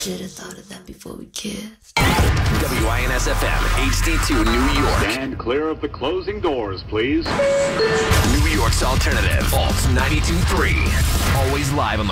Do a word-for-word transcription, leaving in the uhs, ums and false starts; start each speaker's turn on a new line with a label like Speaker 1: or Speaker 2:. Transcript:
Speaker 1: Should've thought of that before we kissed.
Speaker 2: W I N S F M, H D two, New York.
Speaker 3: Stand clear of the closing doors, please.
Speaker 2: New York's alternative, Alt ninety-two point three. Always live on the